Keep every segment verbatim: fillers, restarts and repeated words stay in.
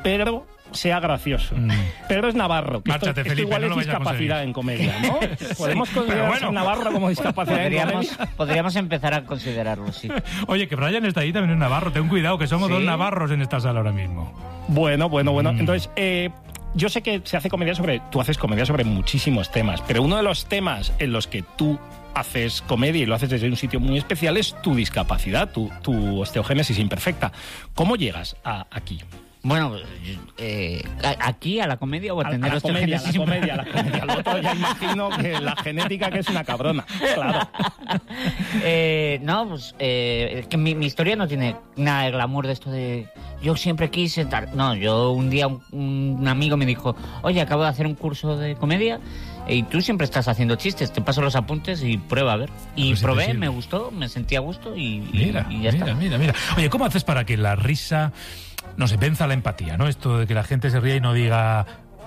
Pedro sea gracioso. Mm. Pedro es navarro. Que Márchate, esto, Felipe, esto igual no es lo vais a discapacidad en comedia, ¿no? Podemos considerar bueno. navarro como discapacidad podríamos, en comedia. Podríamos empezar a considerarlo, sí. Oye, que Brian está ahí también es navarro. Ten cuidado, que somos ¿Sí? dos navarros en esta sala ahora mismo. Bueno, bueno, bueno. Mm. Entonces, eh, yo sé que se hace comedia sobre... Tú haces comedia sobre muchísimos temas, pero uno de los temas en los que tú haces comedia y lo haces desde un sitio muy especial es tu discapacidad, tu, tu osteogénesis imperfecta. ¿Cómo llegas a aquí? Bueno, eh, aquí a la comedia o a, a tener a la comedia, a la comedia, a la comedia. Al otro ya imagino que la genética que es una cabrona, claro. eh, no, pues eh, que mi, mi historia no tiene nada de glamour de esto de yo siempre quise tal. No, yo un día un, un amigo me dijo, oye, acabo de hacer un curso de comedia y tú siempre estás haciendo chistes, te paso los apuntes y prueba a ver. Y pues probé, me gustó, me sentí a gusto y, mira, y, y ya mira, está. Mira, mira. Oye, ¿cómo haces para que la risa no se venza la empatía, ¿no? Esto de que la gente se ría y no diga,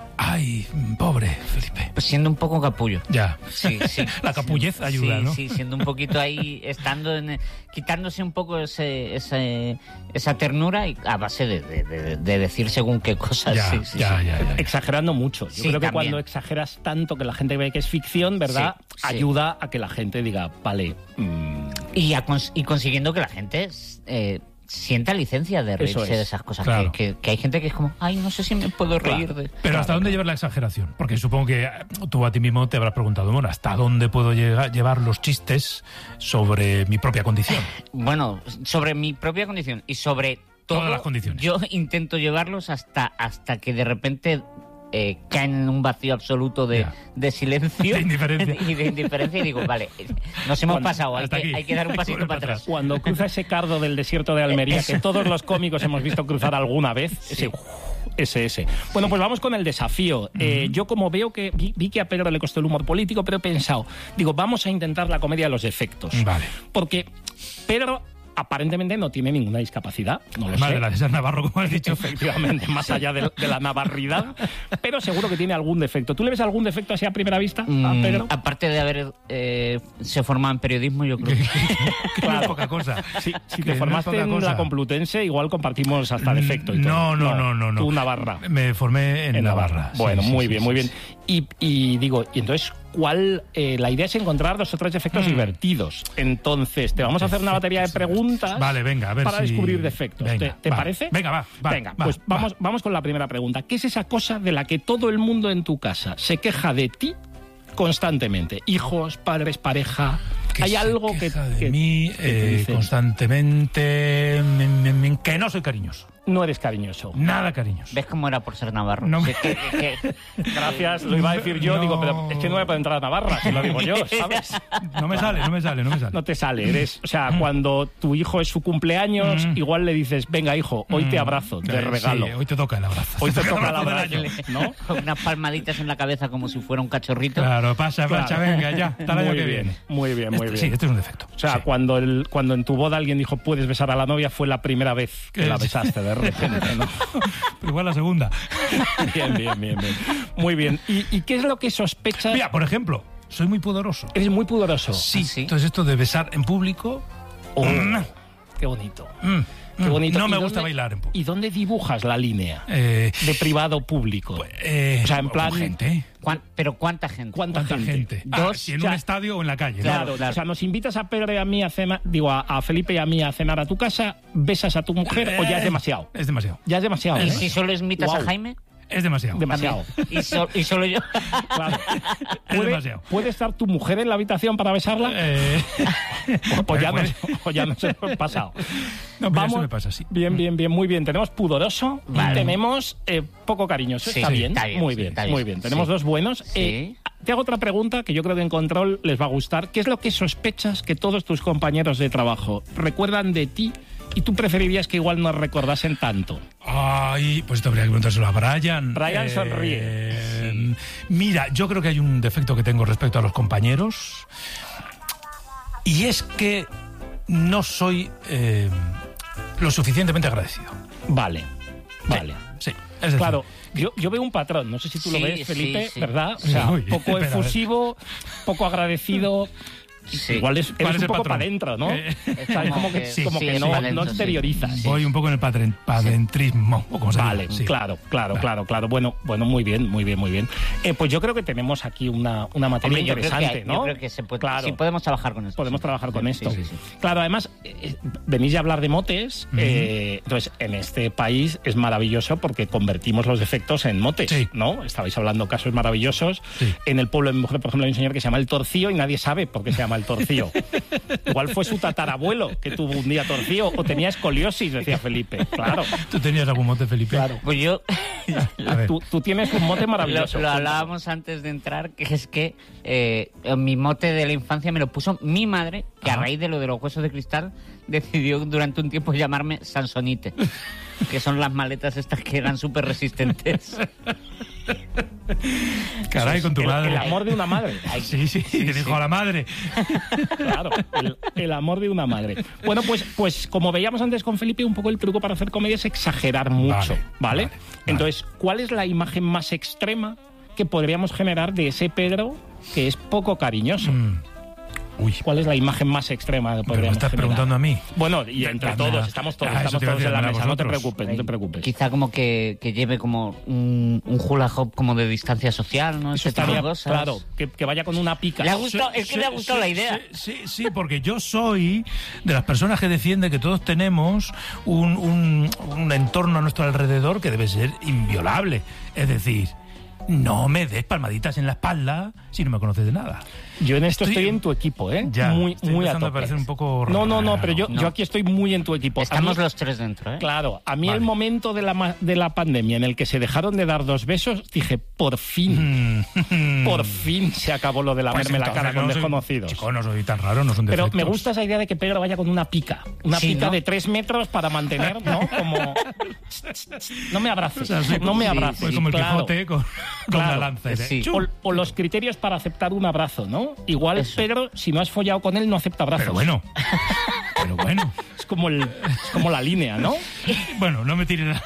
ay, pobre Felipe. Pues siendo un poco capullo. Ya. Sí, sí. La capullez sí, ayuda, sí, ¿no? Sí, siendo un poquito ahí, estando en, quitándose un poco ese, ese, esa ternura y a base de, de, de, de decir según qué cosas. Ya, sí, sí, ya, sí. ya, ya, ya. Exagerando mucho. Yo sí, creo que también. cuando exageras tanto que la gente ve que es ficción, ¿verdad? Sí, sí. Ayuda a que la gente diga, vale. Mmm... Y, a cons- y consiguiendo que la gente eh, sienta licencia de reírse es. de esas cosas. Claro. Que, que, que hay gente que es como, ay, no sé si me puedo reír Claro. de... Pero Claro, ¿hasta dónde claro. llevar la exageración? Porque supongo que tú a ti mismo te habrás preguntado, bueno, ¿hasta dónde puedo llegar, llevar los chistes sobre mi propia condición? Bueno, sobre mi propia condición y sobre todo, todas las condiciones. Yo intento llevarlos hasta, hasta que de repente eh, caen en un vacío absoluto de, de silencio. De indiferencia. Y de indiferencia y digo, vale, nos hemos Bueno, pasado, hay que, hay que dar un pasito para atrás. Cuando cruza ese cardo del desierto de Almería, que todos los cómicos hemos visto cruzar alguna vez, Sí. ese... Ese, ese. Bueno, pues vamos con el desafío. Uh-huh. Eh, yo como veo que... Vi, vi que a Pedro le costó el humor político, pero he pensado, digo, vamos a intentar la comedia de los efectos. Vale. Porque Pedro aparentemente no tiene ninguna discapacidad. No lo Además sé. de la de ser navarro, como has dicho. Efectivamente, más allá de, de la navarridad. Pero seguro que tiene algún defecto. ¿Tú le ves algún defecto así a primera vista Mm, a Pedro? aparte de haber eh, se formado en periodismo, yo creo que... Que no es poca cosa. Sí, si Que te no formaste es poca en cosa. la Complutense, igual compartimos hasta defecto y todo. No, no, no, no, no. Tú Navarra. Me formé en, En Navarra. Navarra. Bueno, Sí, sí, muy sí, bien, sí, muy sí. bien. Y, y digo, y entonces, ¿cuál? Eh, la idea es encontrar dos o tres defectos Mm. divertidos. Entonces, te vamos a hacer una batería de preguntas. Vale, venga, a ver para si... descubrir defectos. Venga, ¿Te, te va. parece? Venga, va, va. Venga, va, pues va. vamos, vamos con la primera pregunta. ¿Qué es esa cosa de la que todo el mundo en tu casa se queja de ti constantemente? Hijos, padres, pareja. Que ¿Hay se algo que, queja de que- mí que te eh, dicen? constantemente me- me- me- que no soy cariñoso, No eres cariñoso. nada cariñoso. ¿Ves cómo era por ser navarro? No me- Que- que- que- Gracias, lo iba a decir yo, No. digo, pero es que no me puede entrar a Navarra, si lo digo yo, ¿sabes? No me sale, no me sale, no me sale. No te sale, eres, o sea, cuando tu hijo es su cumpleaños, Mm. igual le dices, venga hijo, hoy te abrazo, te Eh, regalo. sí, hoy te toca el abrazo. Hoy te toca el del abrazo, año. ¿no? con unas palmaditas en la cabeza como si fuera un cachorrito. Claro, pasa, Claro. pasa, venga, ya, hasta el año Muy que bien, viene. muy bien, muy Este- bien. Sí, este es un defecto. O sea, Sí. cuando, el, cuando en tu boda alguien dijo, puedes besar a la novia, fue la primera vez que Eh, la sí. besaste de repente, ¿no? Pero igual la segunda. Bien, bien, bien, bien. Muy bien. ¿Y, y qué es lo que sospechas? Mira, por ejemplo, soy muy pudoroso. Eres muy pudoroso. Sí, ¿Ah, sí? entonces esto de besar en público... Oh, mm, qué bonito. mm, Qué bonito. No ¿Y me dónde- gusta bailar en público. ¿Y dónde dibujas la línea Eh, de privado-público? eh, O sea, en con plan- gente. ¿Cuán- ¿Pero cuánta gente? ¿Cuánta, ¿Cuánta gente? Ah, Dos. si en O sea, un estadio o en la calle. Claro, ¿no? o sea, nos invitas a Pedro y a mí a cenar, digo, a, a Felipe y a mí a cenar a tu casa, besas a tu mujer o ya es Eh, demasiado. Es demasiado. Ya es demasiado. ¿Y ¿eh? si solo invitas Guau. a Jaime? Es demasiado. Demasiado. ¿Y, so- y solo yo? Claro. Es ¿Puede, demasiado. ¿Puede estar tu mujer en la habitación para besarla? Eh, o, ya puede. nos, o ya nos hemos pasado. No, pero eso me pasa, sí. Bien, bien, bien, muy bien. Tenemos pudoroso y Vale. tenemos eh, poco cariñoso. Sí, está, sí, bien, está bien, muy sí, bien, está bien. muy bien. Tenemos Sí. dos buenos. Sí. Eh, te hago otra pregunta que yo creo que en Control les va a gustar. ¿Qué es lo que sospechas que todos tus compañeros de trabajo recuerdan de ti y tú preferirías que igual no recordasen tanto? Ay, pues esto habría que preguntárselo a Brian. Brian Eh, sonríe. Mira, yo creo que hay un defecto que tengo respecto a los compañeros. Y es que no soy eh, lo suficientemente agradecido. Vale, vale. Sí, es decir, Claro, yo, yo veo un patrón, no sé si tú Sí, lo ves, sí, Felipe, sí. ¿verdad? O sea, Uy, poco espera, a ver. efusivo, poco agradecido, Sí. Igual es, ¿Cuál eres es un el poco patrón? para adentro, ¿no? Eh, Es ¿Sabes? como Como que, que- como sí, que sí, no, para adentro, no sí. exteriorizas. Voy un poco en el padren- padrentrismo, o como se Vale, diga. Sí. claro, claro, Vale. claro, claro. Bueno, bueno, muy bien, muy bien, muy bien. Eh, pues yo creo que tenemos aquí una, una materia Hombre, yo creo interesante, que hay- ¿no? Yo creo que se puede, Claro. sí podemos trabajar con esto. Podemos sí. trabajar con Sí, esto. sí, sí. Claro, además, eh, venís a hablar de motes, Ujú. eh, entonces en este país es maravilloso porque convertimos los defectos en motes, Sí. ¿no? Estabais hablando casos maravillosos. Sí. En el pueblo de mi mujer, por ejemplo, hay un señor que se llama el Torcío y nadie sabe por qué se llama el Torcío. Igual fue su tatarabuelo que tuvo un día torcido o tenía escoliosis, decía Felipe. Claro, ¿Tú tenías algún mote, Felipe? claro. Pues yo A ver. Tú, tú tienes un mote lo, maravilloso. lo hablábamos antes de entrar, que es que eh, mi mote de la infancia me lo puso mi madre, que Ajá. a raíz de lo de los huesos de cristal decidió durante un tiempo llamarme Sansonite, que son las maletas estas que eran súper resistentes. Caray, con tu el, madre. el amor de una madre. Sí, sí, te dijo a la madre. Claro, el, el amor de una madre. Bueno, pues, pues como veíamos antes con Felipe, un poco el truco para hacer comedia es exagerar mucho, Vale, ¿vale? vale, vale. Entonces, ¿cuál es la imagen más extrema que podríamos generar de ese Pedro que es poco cariñoso? Mm. Uy, ¿Cuál es la imagen más extrema que pero me podríamos estás generar? preguntando a mí. Bueno, y entre Ah, todos, nada. estamos todos, Ah, eso estamos te iba a todos en la decir, mesa, no te vosotros. preocupes, no te preocupes. Quizá como que, que lleve como un, un hula hop como de distancia social, ¿no? Eso Ese tipo de estaría, cosas. claro, que, que vaya con una pica. Le ha gustado, es que le ha gustado la idea. Sí, sí, sí, porque yo soy de las personas que defiende que todos tenemos un, un, un entorno a nuestro alrededor que debe ser inviolable. Es decir, no me des palmaditas en la espalda si no me conoces de nada. Yo en esto Estoy- estoy en tu equipo, ¿eh? Ya, muy, estoy muy a empezando a tope. parecer un poco No, no, no, raro. pero yo, No. yo aquí estoy muy en tu equipo. A Estamos mí- los tres dentro, ¿eh? Claro, a mí Vale. el momento de la, ma- de la pandemia en el que se dejaron de dar dos besos, dije, por fin, Mm. por fin se acabó lo de Pues lavarme la entonces cara con no soy- desconocidos. Chico, no soy tan raro, no son Pero defectos. me gusta esa idea de que Pedro vaya con una pica, una Sí, pica ¿no? de tres metros para mantener, ¿no? Como, no me abraces, O sea, soy no como- me sí, abraces. Soy como el claro. Quijote con, con Claro, la lanza. sí. Chum. O, o los criterios para aceptar un abrazo, ¿no? Igual Eso. Pedro, si no has follado con él, no acepta abrazos. Pero bueno, pero bueno. Es como, el, es como la línea, ¿no? Bueno, no me tires la...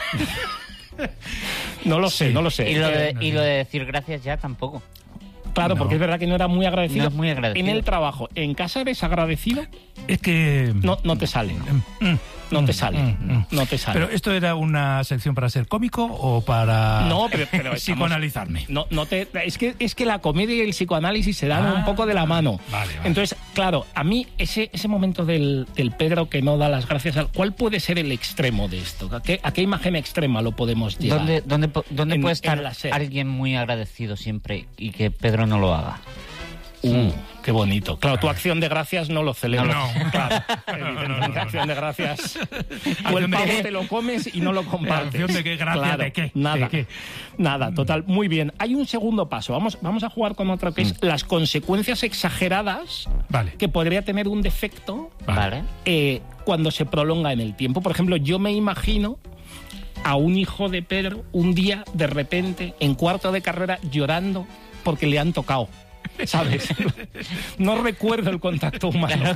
No lo sé, Sí. no lo sé. Y lo, de, no y sé. lo de decir gracias ya tampoco. Claro, No. porque es verdad que no era muy agradecido. No es muy agradecido. En el trabajo, en casa eres agradecido, Es que... no, no te sale. Mm, No te mm, sale. mm, mm. No te sale. Pero ¿esto era una sección para ser cómico o para No, pero- pero estamos- psicoanalizarme? No, no te, es, que, es que la comedia y el psicoanálisis se dan Ah, un poco de la mano. vale, vale. Entonces, claro, a mí ese, ese momento del, del Pedro que no da las gracias, al, ¿cuál puede ser el extremo de esto? ¿A qué, a qué imagen extrema lo podemos llevar? ¿Dónde, dónde, po- dónde En- puede en estar la serie. alguien muy agradecido siempre y que Pedro no lo haga? Uh, qué bonito. Claro, tu acción de gracias no lo celebras. No. Claro. No, no, Evidentemente, no, no. acción de gracias. Tú Acción el de pavo qué. te lo comes y no lo compartes. Acción de qué, gracias Claro, de qué, Nada. de qué. Nada, total. Muy bien. Hay un segundo paso. Vamos, vamos a jugar con otro que es las consecuencias exageradas Vale. que podría tener un defecto Vale. ¿Vale? eh, cuando se prolonga en el tiempo. Por ejemplo, yo me imagino a un hijo de Pedro un día de repente en cuarto de carrera llorando porque le han tocado. ¿Sabes? No recuerdo el contacto humano.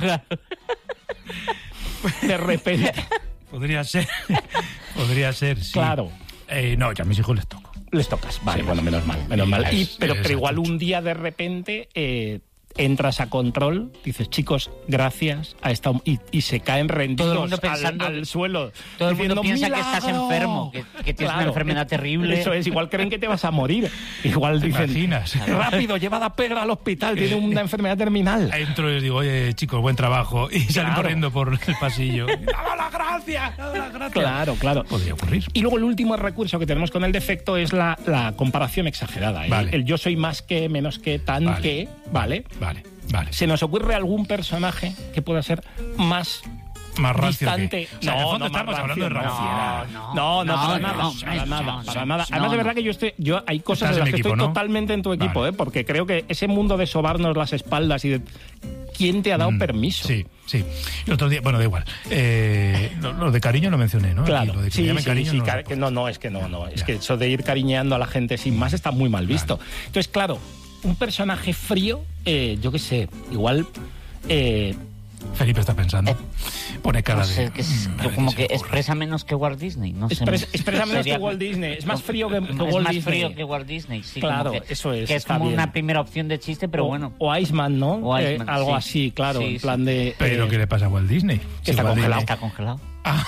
De repente. Podría ser. Podría ser, sí. Claro. Eh, no, ya a mis hijos les toco. Les tocas. Vale, Sí. bueno, menos mal. Menos mal. Y, Es- pero, es pero igual achucho. un día de repente eh, entras a control, dices, chicos, gracias a esta... Y, y se caen rendidos Todo el mundo al- pensando- al, suelo. Todo el mundo diciendo, piensa que estás "¡Milagro!". enfermo, que, que tienes una Claro, enfermedad terrible. Eso es, igual creen que te vas a morir. Igual dicen, imaginas? rápido, llevad a Pedro al hospital, tiene una enfermedad terminal. Entro y les digo, oye, chicos, buen trabajo. Y salen Claro. corriendo por el pasillo. ¡Dame las gracias! ¡Dame las gracias! Claro, claro. Podría ocurrir. Y luego el último recurso que tenemos con el defecto es la, la comparación exagerada. El, Vale. el yo soy más que, menos que, tan Vale. que, ¿vale? Vale, vale. ¿Se nos ocurre algún personaje que pueda ser más Más rancio distante? que- O sea, en el fondo más estamos hablando de rancio, ranciedad. No, no, no, No, para no, nada, no, para no, nada, no, para no, nada. no, Además, de no. verdad que yo estoy, yo hay cosas Estás en las en que mi equipo, estoy ¿no? totalmente en tu equipo, Vale. ¿eh? Porque creo que ese mundo de sobarnos las espaldas y de... ¿Quién te ha dado Mm, permiso? Sí, sí. El otro día, bueno, da igual. Eh, lo, lo de cariño lo mencioné, ¿no? Claro, Aquí, lo de que sí, me llamen sí, cariño sí, no, car- lo- que no, no, es que no, no, es Ya. que eso de ir cariñeando a la gente sin más está muy mal visto. Entonces, claro, un personaje frío, eh, yo qué sé, igual, eh, Felipe está pensando. Eh, Pone cara no sé, de... Que es, mmm, que como que expresa menos que Walt Disney. No sé, Expres, expresa menos sería, que Walt Disney. Es más frío que, que es Walt más Disney. frío que Walt Disney, sí. Claro, como que, eso es. Que es como bien. una primera opción de chiste, pero o, bueno. O Iceman, ¿no? O Iceman, eh, algo sí. así, claro, Sí, en sí. plan de... Pero eh, ¿qué le pasa a Walt Disney? Que Si está Walt congelado. Está congelado. Ah.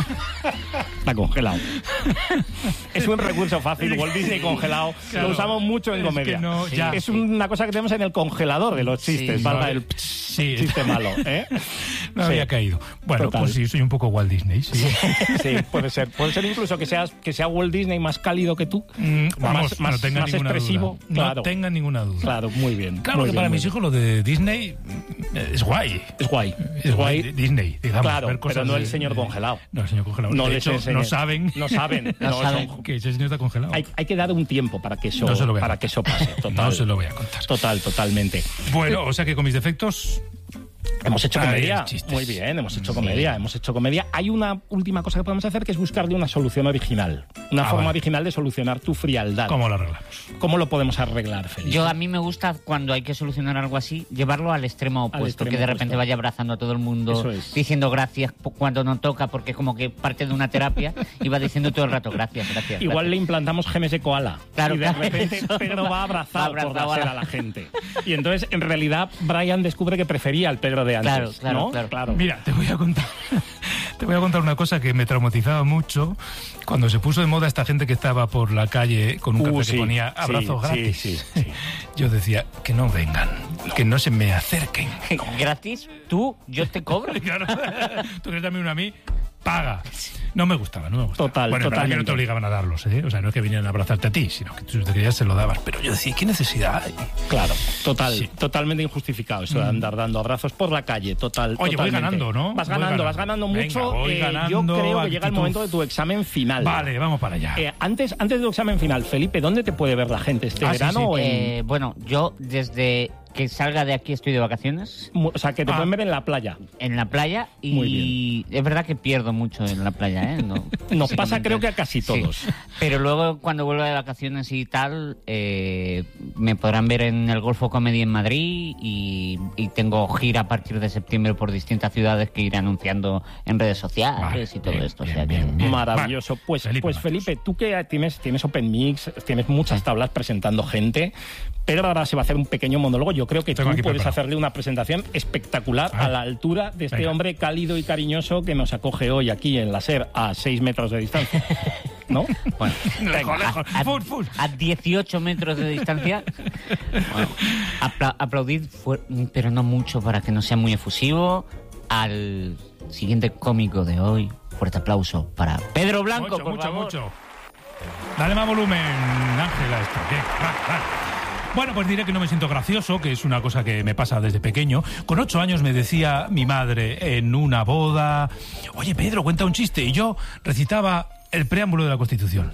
Está congelado. Es un recurso fácil, Walt Disney congelado. Claro. Lo usamos mucho en Es comedia. que no, Sí. ya. Es una cosa que tenemos en el congelador de los chistes, Sí. valga No, el sí. chiste malo, ¿eh? No Sí. había caído. Bueno, Total. pues sí, soy un poco Walt Disney, sí. Sí, puede ser. Puede ser incluso que seas que sea Walt Disney más cálido que tú. Mm, o vamos, más, más, no tengan más ninguna expresivo. duda. Claro. No tengan ninguna duda. Claro, muy bien. Claro muy que bien, para muy mis bien. hijos lo de Disney mm, es guay. Es guay. Es guay. Disney, digamos. Claro, ver cosas pero no el de- señor de- congelado. No, el señor congelado. No de les hecho, enseñes. no saben. No saben. No no, saben. son- Que ese señor está congelado. hay, hay que dar un tiempo para que eso, No se lo voy a para contar. que eso pase. Total. No se lo voy a contar. Total, totalmente. Bueno, o sea que con mis defectos... Hemos hecho Ay, comedia. chistes. Muy bien, hemos hecho comedia, hemos hecho comedia. Hay una última cosa que podemos hacer que es buscarle una solución original. Una Ah, forma vale. original de solucionar tu frialdad. ¿Cómo lo arreglamos? ¿Cómo lo podemos arreglar, Felipe? Yo a mí me gusta cuando hay que solucionar algo así, llevarlo al extremo opuesto, extremo que de repente opuesto. vaya abrazando a todo el mundo, Eso es. diciendo gracias po- cuando no toca, porque como que parte de una terapia y va diciendo todo el rato gracias, gracias. Igual gracias. le implantamos genes de koala. Claro, y de claro, repente eso. Pedro va abrazado, Va abrazado por la a ser la- a la gente. Y entonces, en realidad, Brian descubre que prefería al Pedro de antes. Claro, claro, ¿no? claro. Mira, te voy a contar. Te voy a contar una cosa que me traumatizaba mucho cuando se puso de moda esta gente que estaba por la calle con un Uh, cartel sí, que ponía sí, abrazos sí, gratis. sí, sí. Yo decía, que no vengan, que no se me acerquen. Gratis, tú, yo te cobro. Claro, tú quieres darme uno a mí, paga. No me gustaba, no me gustaba. Total, bueno, es verdad que no totalmente. te obligaban a darlos, ¿eh? O sea, no es que vinieran a abrazarte a ti, sino que tú te querías se lo dabas. Pero yo decía, ¿qué necesidad hay? Claro, total, Sí. totalmente injustificado eso de andar dando abrazos por la calle, total. Oye, voy totalmente. ganando, ¿no? Vas Voy ganando, ganando. vas ganando Venga, mucho. voy Eh, ganando, yo creo que llega el actitud. momento de tu examen final. Vale, vamos para allá. Eh, antes, antes de tu examen final, Felipe, ¿dónde te puede ver la gente? ¿Este Ah, sí, verano sí. o en...? Eh, bueno, yo desde que salga de aquí estoy de vacaciones Mu- O sea, que te Ah. pueden ver en la playa. en la playa y Muy es verdad que pierdo mucho en la playa, ¿eh? No, Nos pasa físicamente. creo que a casi Sí. todos. Pero luego cuando vuelva de vacaciones y tal, eh, me podrán ver en el Golfo Comedy en Madrid y, y tengo gira a partir de septiembre por distintas ciudades que iré anunciando en redes sociales Vale, y todo bien, esto. bien, o sea que- bien, bien. Maravilloso. Vale. Pues, Felipe, pues vamos. Felipe, tú que tienes, tienes Open Mix, tienes muchas tablas presentando gente, pero ahora se va a hacer un pequeño monólogo. Yo creo que Tengo tú aquí puedes preparado. hacerle una presentación espectacular Ah. a la altura de este Venga. hombre cálido y cariñoso que nos acoge hoy aquí en la SER a seis metros de distancia. ¿No? Bueno, Lejos, lejos. a, Fut, fut. a dieciocho metros de distancia. Bueno, apla- aplaudid, fuer- pero no mucho para que no sea muy efusivo, al siguiente cómico de hoy. Fuerte aplauso para Pedro Blanco, Mucho, por mucho, favor. mucho. Dale más volumen, Ángela, esto. Bien, va, va. Bueno, pues diré que no me siento gracioso, que es una cosa que me pasa desde pequeño. Con ocho años me decía mi madre en una boda, oye Pedro, cuenta un chiste. Y yo recitaba el preámbulo de la Constitución.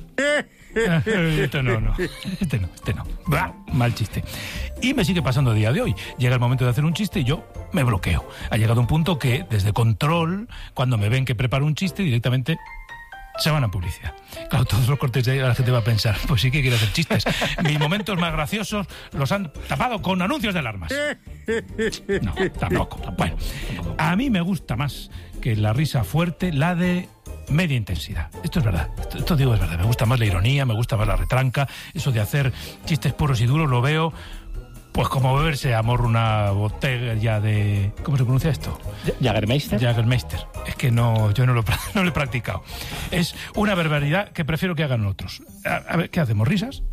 Este no, no. Este no, este no. Bah, mal chiste. Y me sigue pasando a día de hoy. Llega el momento de hacer un chiste y yo me bloqueo. Ha llegado un punto que, desde control, cuando me ven que preparo un chiste, directamente se van a publicidad. Claro, todos los cortes de ahí la gente va a pensar, pues sí que quiere hacer chistes. Mis momentos más graciosos los han tapado con anuncios de alarmas. No, tampoco. Bueno, a mí me gusta más que la risa fuerte, la de media intensidad. Esto es verdad. Esto, esto digo es verdad. Me gusta más la ironía, me gusta más la retranca. Eso de hacer chistes puros y duros lo veo pues como beberse a morro una botella de... ¿Cómo se pronuncia esto? Jagermeister. Jagermeister. Es que no, yo no lo, pra- no lo he practicado. Es una barbaridad que prefiero que hagan otros. A, a ver, ¿qué hacemos? ¿Risas?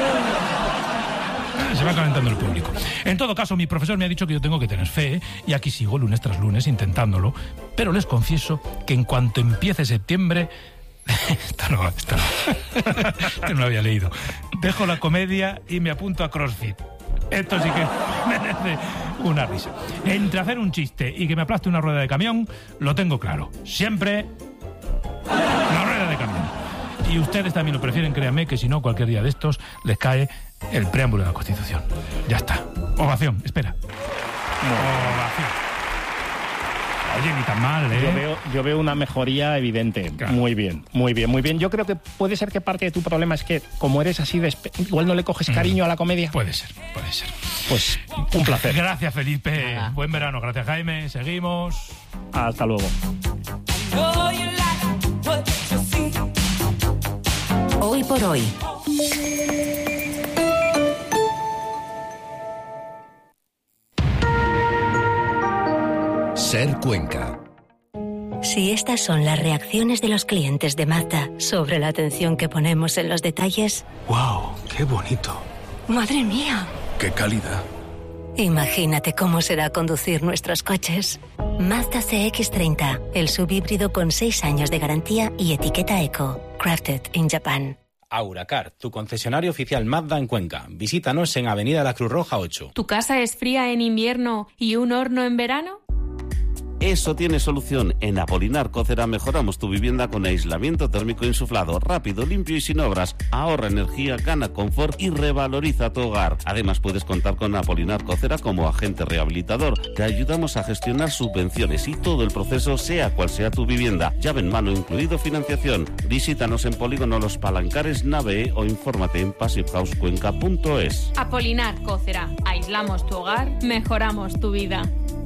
Se va calentando el público. En todo caso, mi profesor me ha dicho que yo tengo que tener fe, y aquí sigo lunes tras lunes intentándolo, pero les confieso que en cuanto empiece septiembre... Esto no, esto no. Esto no lo había leído. Dejo la comedia y me apunto a CrossFit. Esto sí que merece una risa. Entre hacer un chiste y que me aplaste una rueda de camión, lo tengo claro. Siempre la rueda de camión. Y ustedes también lo prefieren, créanme, que si no, cualquier día de estos les cae el preámbulo de la Constitución. Ya está. Ovación, espera. Ovación. Oye, ni tan mal, ¿eh? Yo veo, yo veo una mejoría evidente. Claro. Muy bien, muy bien, muy bien. Yo creo que puede ser que parte de tu problema es que, como eres así, de igual no le coges cariño mm. a la comedia. Puede ser, puede ser. Pues un placer. Gracias, Felipe. Ah. Buen verano. Gracias, Jaime. Seguimos. Hasta luego. Hoy por hoy. Ser Cuenca. Si estas son las reacciones de los clientes de Mazda sobre la atención que ponemos en los detalles... ¡Wow! ¡Qué bonito! ¡Madre mía! ¡Qué calidad! Imagínate cómo será conducir nuestros coches. Mazda C X treinta, el subhíbrido con seis años de garantía y etiqueta Eco. Crafted in Japan. Auracar, tu concesionario oficial Mazda en Cuenca. Visítanos en Avenida La Cruz Roja ocho. ¿Tu casa es fría en invierno y un horno en verano? Eso tiene solución. En Apolinar Cocera mejoramos tu vivienda con aislamiento térmico insuflado, rápido, limpio y sin obras. Ahorra energía, gana confort y revaloriza tu hogar. Además puedes contar con Apolinar Cocera como agente rehabilitador. Te ayudamos a gestionar subvenciones y todo el proceso, sea cual sea tu vivienda. Llave en mano incluido financiación. Visítanos en Polígono Los Palancares, Nave E o infórmate en passivehousecuenca punto es. Apolinar Cocera. Aislamos tu hogar, mejoramos tu vida.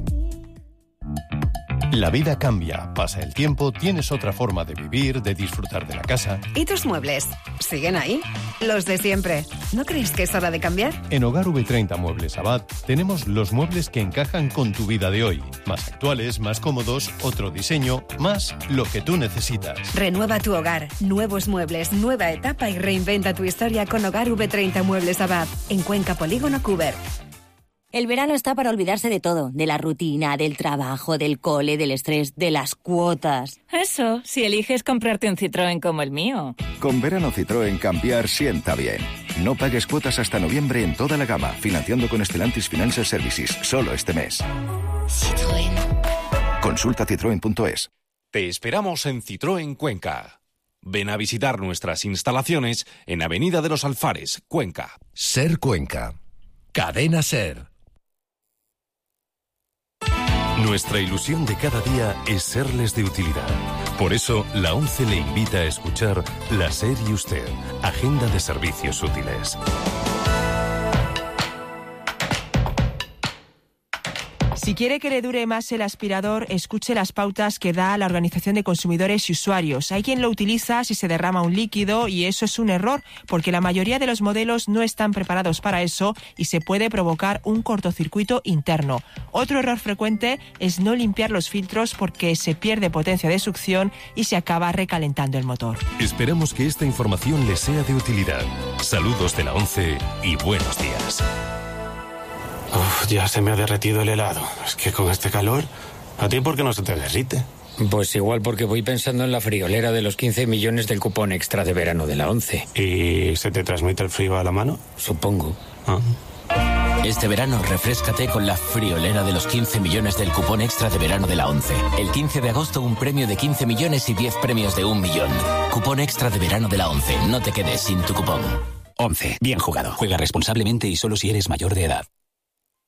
La vida cambia, pasa el tiempo, tienes otra forma de vivir, de disfrutar de la casa. ¿Y tus muebles? ¿Siguen ahí? Los de siempre. ¿No crees que es hora de cambiar? En Hogar V treinta Muebles Abad tenemos los muebles que encajan con tu vida de hoy. Más actuales, más cómodos, otro diseño, más lo que tú necesitas. Renueva tu hogar, nuevos muebles, nueva etapa y reinventa tu historia con Hogar V treinta Muebles Abad. En Cuenca, Polígono Cuber. El verano está para olvidarse de todo, de la rutina, del trabajo, del cole, del estrés, de las cuotas. Eso, si eliges comprarte un Citroën como el mío. Con verano Citroën cambiar sienta bien. No pagues cuotas hasta noviembre en toda la gama, financiando con Stellantis Financial Services, solo este mes. Citroën. Consulta citroen punto es. Te esperamos en Citroën Cuenca. Ven a visitar nuestras instalaciones en Avenida de los Alfares, Cuenca. Ser Cuenca. Cadena Ser. Nuestra ilusión de cada día es serles de utilidad. Por eso, la ONCE le invita a escuchar La SER y Usted, Agenda de Servicios Útiles. Si quiere que le dure más el aspirador, escuche las pautas que da la Organización de Consumidores y Usuarios. Hay quien lo utiliza si se derrama un líquido y eso es un error, porque la mayoría de los modelos no están preparados para eso y se puede provocar un cortocircuito interno. Otro error frecuente es no limpiar los filtros porque se pierde potencia de succión y se acaba recalentando el motor. Esperamos que esta información le sea de utilidad. Saludos de la ONCE y buenos días. Uf, ya se me ha derretido el helado. Es que con este calor, ¿a ti por qué no se te derrite? Pues igual porque voy pensando en la friolera de los quince millones del cupón extra de verano de la ONCE. ¿Y se te transmite el frío a la mano? Supongo. Ah. Este verano refréscate con la friolera de los quince millones del cupón extra de verano de la ONCE. El quince de agosto un premio de quince millones y diez premios de un millón. Cupón extra de verano de la ONCE. No te quedes sin tu cupón. ONCE. Bien jugado. Juega responsablemente y solo si eres mayor de edad.